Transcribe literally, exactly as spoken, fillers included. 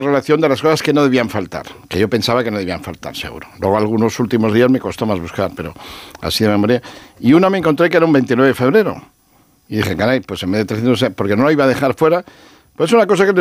relación de las cosas que no debían faltar, que yo pensaba que no debían faltar, seguro. Luego algunos últimos días me costó más buscar, pero así de memoria. Y una me encontré que era un veintinueve de febrero. Y dije, caray, pues en vez de trescientos, porque no la iba a dejar fuera, pues es una cosa que